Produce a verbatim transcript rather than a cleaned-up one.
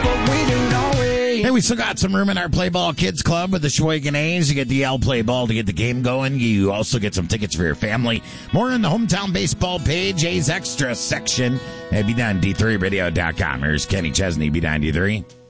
what we do, don't we? Hey, we still got some room in our Play Ball Kids Club with the Sheboygan A's. You get the L Play Ball to get the game going. You also get some tickets for your family. More in the Hometown Baseball page, A's Extra section at B ninety-three radio dot com. Here's Kenny Chesney, B ninety-three.